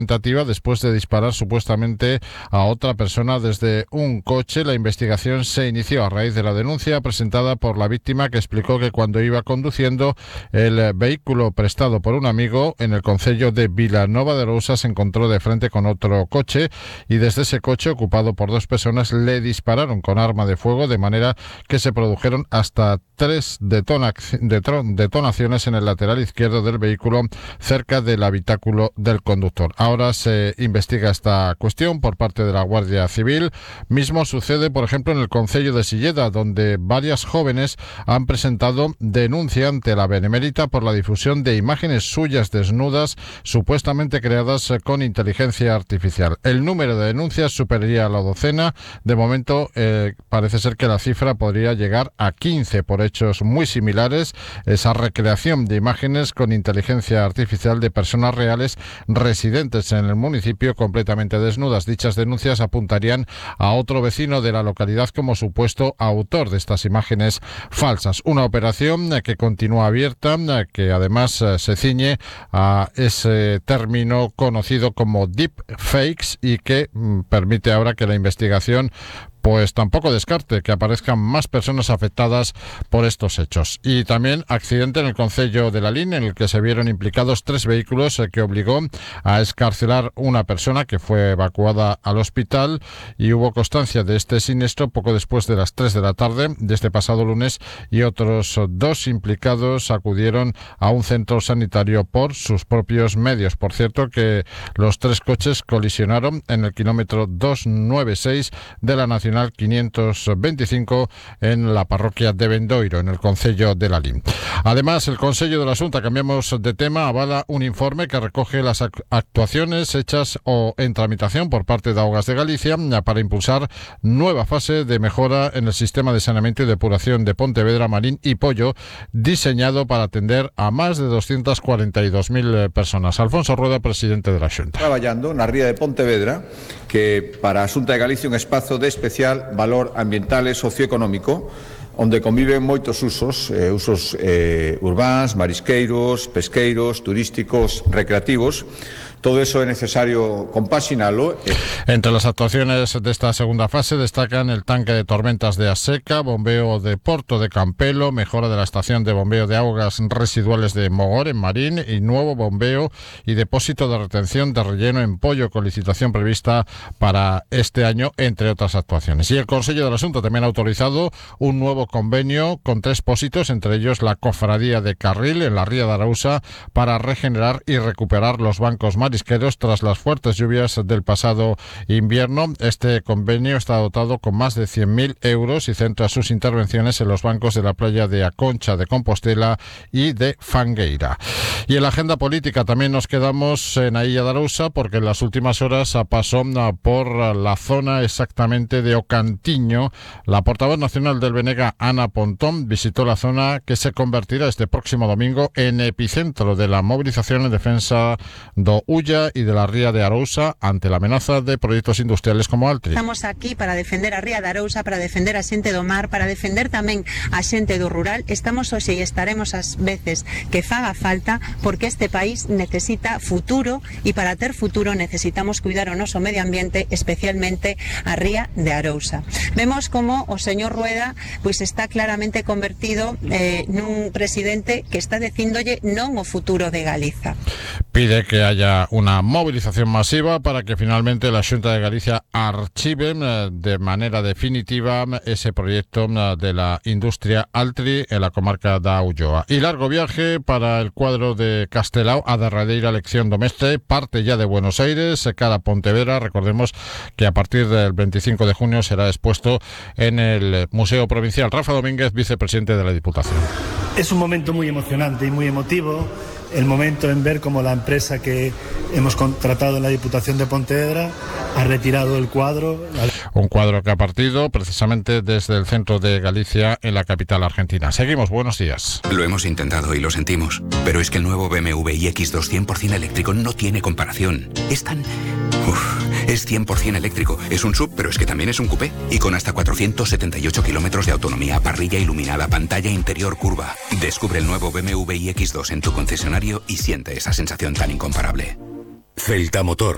tentativa después de disparar supuestamente a otra persona desde un coche. La investigación se inició a raíz de la denuncia presentada por la víctima, que explicó que cuando iba conduciendo el vehículo prestado por un amigo en el concello de Vilanova de Arousa se encontró de frente con otro coche y desde ese coche, ocupado por dos personas, le dispararon con arma de fuego, de manera que se produjeron hasta 3 detonaciones en el lateral izquierdo del vehículo cerca del habitáculo del conductor. Ahora se investiga esta cuestión por parte de la Guardia Civil. Mismo sucede, por ejemplo, en el concello de Silleda, donde varias jóvenes han presentado denuncia ante la Benemérita por la difusión de imágenes suyas desnudas, supuestamente creadas con inteligencia artificial. El número de denuncias superaría a la docena. De momento, parece ser que la cifra podría llegar a 15 por hechos muy similares. Esa recreación de imágenes con inteligencia artificial de personas reales residentes en el municipio completamente desnudas. Dichas denuncias apuntarían a otro vecino de la localidad como supuesto autor de estas imágenes falsas. Una operación que continúa abierta, que además se ciñe a ese término conocido como deepfakes y que permite ahora que la investigación pues tampoco descarte que aparezcan más personas afectadas por estos hechos. Y también accidente en el concello de Lalín, en el que se vieron implicados 3 vehículos que obligó a excarcelar una persona que fue evacuada al hospital, y hubo constancia de este siniestro poco después de las 3 de la tarde de este pasado lunes, y otros 2 implicados acudieron a un centro sanitario por sus propios medios. Por cierto, que los 3 coches colisionaron en el kilómetro 296 de la Nacional 525 en la parroquia de Bendoiro, en el concello de Lalín. Además, el Consello de la Xunta, cambiamos de tema, avala un informe que recoge las actuaciones hechas o en tramitación por parte de Augas de Galicia para impulsar nueva fase de mejora en el sistema de saneamiento y depuración de Pontevedra, Marín y Pollo, diseñado para atender a más de 242.000 personas. Alfonso Rueda, presidente de la Xunta. Traballando na ría de Pontevedra, que para a Xunta de Galicia é un espazo de especial valor ambiental e socioeconómico, onde conviven moitos usos urbáns, marisqueiros, pesqueiros, turísticos, recreativos. Todo eso es necesario compaginarlo. Entre las actuaciones de esta segunda fase destacan el tanque de tormentas de Aseca, bombeo de Porto de Campelo, mejora de la estación de bombeo de aguas residuales de Mogor en Marín y nuevo bombeo y depósito de retención de relleno en Pollo, con licitación prevista para este año, entre otras actuaciones. Y el Consello del Asunto también ha autorizado un nuevo convenio con 3 pósitos, entre ellos la Cofradía de Carril en la ría de Arousa, para regenerar y recuperar los bancos marisqueros tras las fuertes lluvias del pasado invierno. Este convenio está dotado con más de 100.000 euros y centra sus intervenciones en los bancos de la playa de Aconcha de Compostela y de Fangueira. Y en la agenda política también nos quedamos en a Illa de Arousa, porque en las últimas horas pasó por la zona exactamente de Ocantiño. La portavoz nacional del Benega, Ana Pontón, visitó la zona que se convertirá este próximo domingo en epicentro de la movilización en defensa do Ulla y de la ría de Arousa ante la amenaza de proyectos industriales como Altri. Estamos aquí para defender a ría de Arousa, para defender a xente do mar, para defender tamén a xente do rural. Estamos hoxe e estaremos as veces que faga falta, porque este país necesita futuro e para ter futuro necesitamos cuidar o noso medio ambiente, especialmente a ría de Arousa. Vemos como o señor Rueda pois está claramente convertido nun presidente que está dicíndolle non o futuro de Galiza. Pide que haya una movilización masiva para que finalmente la Xunta de Galicia archive de manera definitiva ese proyecto de la industria Altri en la comarca da Ulloa. Y largo viaje para el cuadro de Castelao, a derradeira elección do mestre, parte ya de Buenos Aires cara a Pontevedra. Recordemos que a partir del 25 de junio será expuesto en el Museo Provincial. Rafa Domínguez, vicepresidente de la Diputación. Es un momento muy emocionante y muy emotivo, el momento en ver cómo la empresa que hemos contratado en la Diputación de Pontevedra ha retirado el cuadro. Un cuadro que ha partido precisamente desde el centro de Galicia, en la capital argentina. Seguimos, buenos días. Lo hemos intentado y lo sentimos, pero es que el nuevo BMW iX2 100% eléctrico no tiene comparación. Es tan... es 100% eléctrico. Es un SUV, pero es que también es un coupé. Y con hasta 478 kilómetros de autonomía, parrilla iluminada, pantalla interior curva. Descubre el nuevo BMW iX2 en tu concesionario y siente esa sensación tan incomparable. Celta Motor,